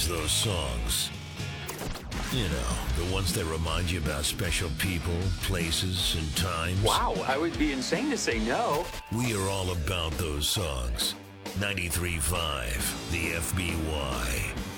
knows those songs. You know, the ones that remind you about special people, places, and times. Wow, I would be insane to say no. We are all about those songs. 93.5, the FBY.